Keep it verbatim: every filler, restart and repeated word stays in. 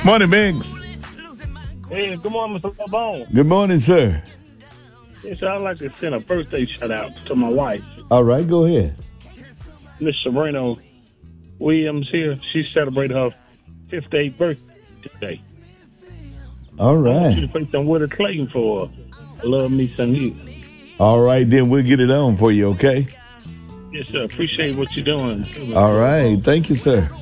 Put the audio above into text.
Morning, Biggs. Hey, good morning, Mister Bone. Good morning, sir. Yes, I'd like to send a birthday shout out to my wife, All right, go ahead. Miss Sabrina Williams here. She celebrated her fifty-eighth birthday today. All I want you right. to play some Willie Clayton for her. I love me some you. All right, then we'll get it on for you, okay? Yes, sir. Appreciate what you're doing. All right. Thank you, sir.